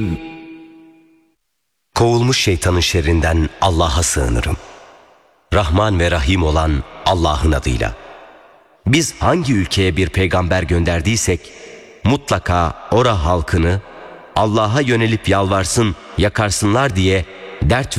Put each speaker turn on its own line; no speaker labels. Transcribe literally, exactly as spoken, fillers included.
Kovulmuş şeytanın şerrinden Allah'a sığınırım. Rahman ve Rahim olan Allah'ın adıyla. Biz hangi ülkeye bir peygamber gönderdiysek mutlaka ora halkını Allah'a yönelip yalvarsın, yakarsınlar diye dert